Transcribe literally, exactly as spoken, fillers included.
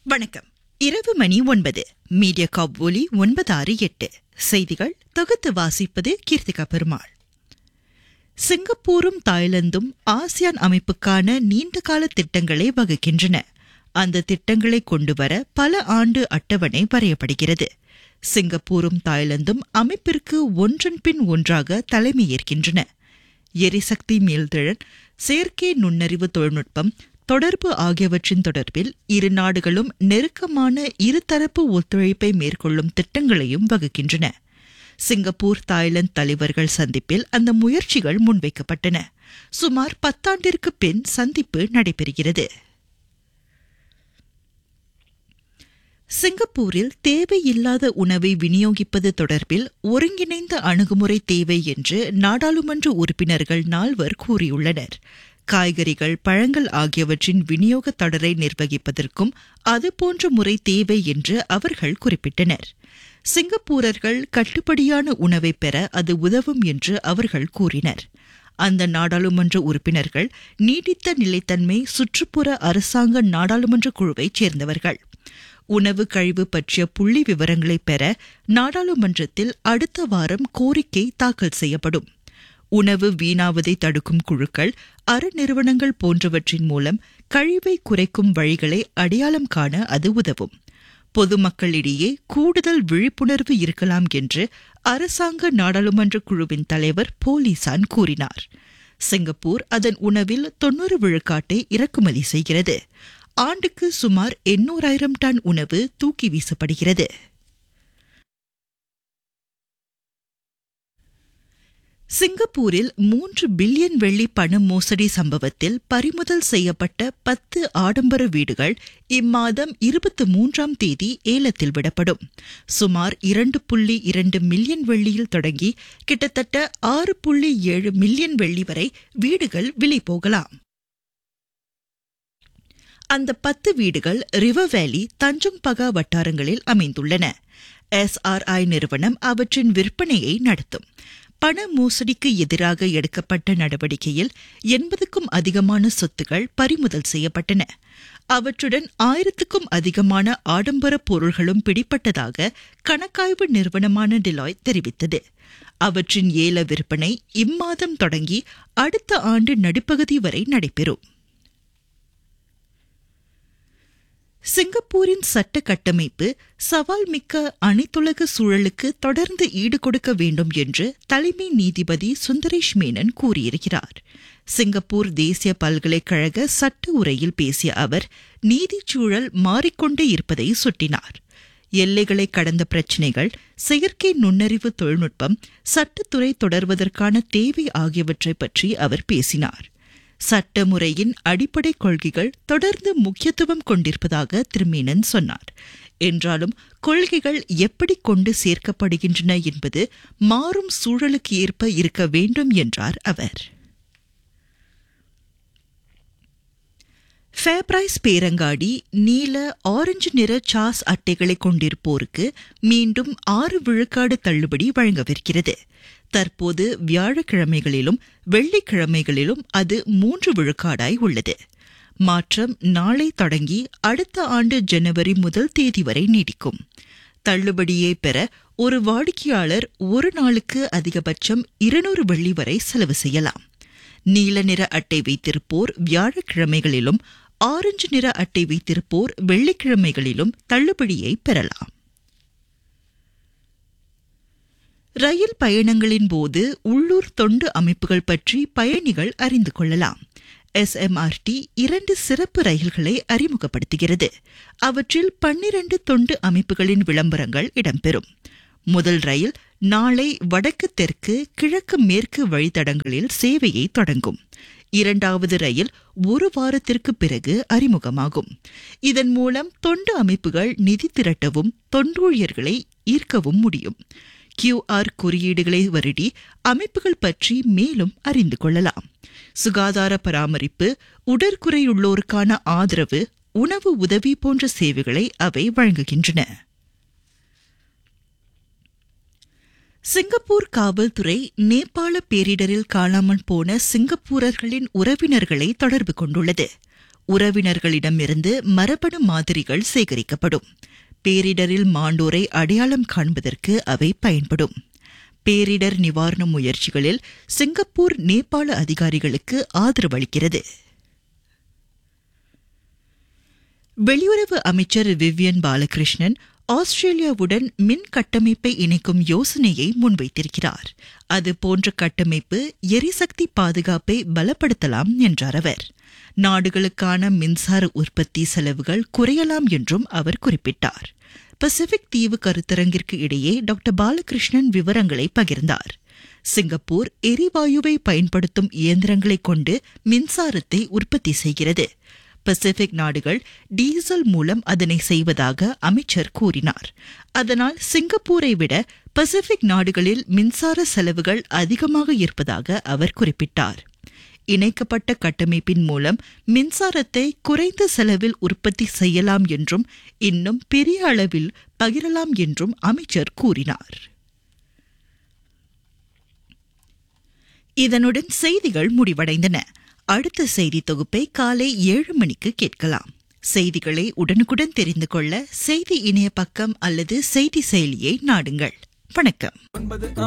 வணக்கம். இரவு மணி ஒன்பது. மீடியா காப் ஒலி ஒன்பது ஆறு எட்டு. செய்திகள் தொகுத்து வாசிப்பது கீர்த்திகா பெருமாள். சிங்கப்பூரும் தாய்லாந்தும் ஆசியான் அமைப்புக்கான நீண்டகால திட்டங்களை வகுக்கின்றன. அந்த திட்டங்களை கொண்டுவர பல ஆண்டு அட்டவணை வரையப்படுகிறது. சிங்கப்பூரும் தாய்லாந்தும் அமைப்பிற்கு ஒன்றன் பின் ஒன்றாக தலைமையேற்கின்றன. எரிசக்தி மீள்திறன், செயற்கை நுண்ணறிவு தொழில்நுட்பம், தொடர்பு ஆகியவற்றின் தொடர்பில் இரு நாடுகளும் நெருக்கமான இருதரப்பு ஒத்துழைப்பை மேற்கொள்ளும் திட்டங்களையும் வகுக்கின்றன. சிங்கப்பூர் தாய்லாந்து தலைவர்கள் சந்திப்பில் அந்த முயற்சிகள் முன்வைக்கப்பட்டன. சுமார் பத்தாண்டிற்கு பின் சந்திப்பு நடைபெறுகிறது. சிங்கப்பூரில் தேவையில்லாத உணவை விநியோகிப்பது தொடர்பில் ஒருங்கிணைந்த அணுகுமுறை தேவை என்று நாடாளுமன்ற உறுப்பினர்கள் நால்வர் கூறியுள்ளனர். காய்கறிகள், பழங்கள் ஆகியவற்றின் விநியோக தொடரை நிர்வகிப்பதற்கும் அதுபோன்ற முறை தேவை என்று அவர்கள் குறிப்பிட்டனர். சிங்கப்பூரர்கள் கட்டுப்படியான உணவை பெற அது உதவும் என்று அவர்கள் கூறினர். அந்த நாடாளுமன்ற உறுப்பினர்கள் நீடித்த நிலைத்தன்மை சுற்றுப்புற அரசாங்க நாடாளுமன்ற குழுவைச் சேர்ந்தவர்கள். உணவு கழிவு பற்றிய புள்ளி விவரங்களை பெற நாடாளுமன்றத்தில் அடுத்த வாரம் கோரிக்கை தாக்கல் செய்யப்படும். உணவு வீணாவதை தடுக்கும் குழுக்கள், அறநிறுவனங்கள் போன்றவற்றின் மூலம் கழிவை குறைக்கும் வழிகளை அடையாளம் காண அது உதவும். பொதுமக்களிடையே கூடுதல் விழிப்புணர்வு இருக்கலாம் என்று அரசாங்க நாடாளுமன்ற குழுவின் தலைவர் போலீசான் கூறினார். சிங்கப்பூர் அதன் உணவில் தொன்னூறு விழுக்காட்டை இறக்குமதி செய்கிறது. ஆண்டுக்கு சுமார் எண்ணூறாயிரம் டன் உணவு தூக்கி வீசப்படுகிறது. சிங்கப்பூரில் மூன்று பில்லியன் வெள்ளி பண மோசடி சம்பவத்தில் பறிமுதல் செய்யப்பட்ட பத்து ஆடம்பர வீடுகள் இம்மாதம் இருபத்தி மூன்றாம் தேதி ஏலத்தில் விடப்படும். சுமார் இரண்டு புள்ளி இரண்டு மில்லியன் வெள்ளியில் தொடங்கி கிட்டத்தட்ட ஆறு புள்ளி ஏழு மில்லியன் வெள்ளி வரை வீடுகள் விலை போகலாம். அந்த பத்து வீடுகள் ரிவர் வேலி, தஞ்சோங் பகா வட்டாரங்களில் அமைந்துள்ளன. எஸ்ஆர்ஐ நிறுவனம் அவற்றின் விற்பனையை நடத்தும். பண மோசடிக்கு எதிராக எடுக்கப்பட்ட நடவடிக்கையில் எண்பதுக்கும் அதிகமான சொத்துகள் பறிமுதல் செய்யப்பட்டன. அவற்றுடன் ஆயிரத்துக்கும் அதிகமான ஆடம்பர பொருள்களும் பிடிப்பட்டதாக கணக்காய்வு நிறுவனமான டிலாய்ட் தெரிவித்தது. அவற்றின் ஏல விற்பனை இம்மாதம் தொடங்கி அடுத்த ஆண்டு நடுப்பகுதி வரை நடைபெறும். சிங்கப்பூரின் சட்ட கட்டமைப்பு சவால் மிக்க அனைத்துலக சூழலுக்கு தொடர்ந்து ஈடுகொடுக்க வேண்டும் என்று தலைமை நீதிபதி சுந்தரேஷ் மேனன் கூறியிருக்கிறார். சிங்கப்பூர் தேசிய பல்கலைக்கழக சட்ட உரையில் பேசிய அவர் நீதிச்சூழல் மாறிக்கொண்டே இருப்பதை சுட்டினார். எல்லைகளை கடந்த பிரச்சினைகள், செயற்கை நுண்ணறிவு தொழில்நுட்பம், சட்டத்துறை தொடர்வதற்கான தேவை ஆகியவற்றை பற்றி அவர் பேசினார். சட்டமுறையின் அடிப்படை கொள்கைகள் தொடர்ந்து முக்கியத்துவம் கொண்டிருப்பதாக திரு மேனன் சொன்னார். என்றாலும் கொள்கைகள் எப்படி கொண்டு சேர்க்கப்படுகின்றன என்பது மாறும் சூழலுக்கு ஏற்ப இருக்க வேண்டும் என்றார் அவர். ஃபேப்ரைஸ் பேரங்காடி நீல ஆரஞ்சு நிற சாஸ் அட்டைகளை கொண்டிருப்போருக்கு மீண்டும் ஆறு விழுக்காடு தள்ளுபடி வழங்கவிருக்கிறது. தற்போது வியாழக்கிழமைகளிலும் வெள்ளிக்கிழமைகளிலும் அது மூன்று விழுக்காடாய் உள்ளது. மாற்றம் நாளை தொடங்கி அடுத்த ஆண்டு ஜனவரி முதல் தேதி வரை நீடிக்கும். தள்ளுபடியை பெற ஒரு வாடிக்கையாளர் ஒரு நாளுக்கு அதிகபட்சம் இருநூறு வெள்ளி வரை செலவு செய்யலாம். நீல நிற அட்டை வைத்திருப்போர் வியாழக்கிழமைகளிலும், ஆரஞ்சு நிற அட்டை வைத்திருப்போர் வெள்ளிக்கிழமைகளிலும் தள்ளுபடியை பெறலாம். ரயில் பயணங்களின் போது உள்ளூர் தொண்டு அமைப்புகள் பற்றி பயணிகள் அறிந்து கொள்ளலாம். எஸ்எம்ஆர்டி இரண்டு சிறப்பு ரயில்களை அறிமுகப்படுத்துகிறது. அவற்றில் பன்னிரண்டு தொண்டு அமைப்புகளின் விளம்பரங்கள் இடம்பெறும். முதல் ரயில் நாளை வடக்கு தெற்கு, கிழக்கு மேற்கு வழித்தடங்களில் சேவையை தொடங்கும். இரண்டாவது ரயில் ஒரு வாரத்திற்கு பிறகு அறிமுகமாகும். இதன் மூலம் தொண்டு அமைப்புகள் நிதி திரட்டவும் தொண்டூழியர்களை ஈர்க்கவும் முடியும். கியூஆர் குறியீடுகளை வருடி அமைப்புகள் பற்றி மேலும் அறிந்து கொள்ளலாம். சுகாதார பராமரிப்பு, உடற்குறையுள்ளோருக்கான ஆதரவு, உணவு உதவி போன்ற சேவைகளை அவை வழங்குகின்றன. சிங்கப்பூர் காவல்துறை நேபாள பேரிடரில் காணாமல் போன சிங்கப்பூரர்களின் உறவினர்களை தொடர்பு கொண்டுள்ளது. உறவினர்களிடமிருந்து மரபணு மாதிரிகள் சேகரிக்கப்படும். பேரிடரில் மாண்டோரை அடையாளம் காண்பதற்கு அவை பயன்படும். பேரிடர் நிவாரண முயற்சிகளில் சிங்கப்பூர் நேபாள அதிகாரிகளுக்கு ஆதரவளிக்கிறது. வெளியுறவு அமைச்சர் விவியன் பாலகிருஷ்ணன் ஆஸ்திரேலியாவுடன் மின் கட்டமைப்பை இணைக்கும் யோசனையை முன்வைத்திருக்கிறார். அது போன்ற கட்டமைப்பு எரிசக்தி பாதுகாப்பை பலப்படுத்தலாம் என்றார் அவர். நாடுகளுக்கான மின்சார உற்பத்தி செலவுகள் குறையலாம் என்றும் அவர் குறிப்பிட்டார். பசிபிக் தீவு கருத்தரங்கிற்கு இடையே டாக்டர் பாலகிருஷ்ணன் விவரங்களை பகிர்ந்தார். சிங்கப்பூர் எரிவாயுவை பயன்படுத்தும் இயந்திரங்களை கொண்டு மின்சாரத்தை உற்பத்தி செய்கிறது. பசிபிக் நாடுகள் டீசல் மூலம் அதனை செய்வதாக அமைச்சர் கூறினார். அதனால் சிங்கப்பூரை விட பசிபிக் நாடுகளில் மின்சார செலவுகள் அதிகமாக இருப்பதாக அவர் குறிப்பிட்டார். இணைக்கப்பட்ட கட்டமைப்பின் மூலம் மின்சாரத்தை குறைந்த செலவில் உற்பத்தி செய்யலாம் என்றும் இன்னும் பெரிய அளவில் பகிரலாம் என்றும் அமைச்சர் கூறினார். இதனுடன் செய்திகள் முடிவடைந்தன. அடுத்த செய்தி தொகுப்பை காலை ஏழு மணிக்கு கேட்கலாம். செய்திகளை உடனுக்குடன் தெரிந்து கொள்ள செய்தி இணைய பக்கம் அல்லது செய்தி செயலியை நாடுங்கள். வணக்கம்.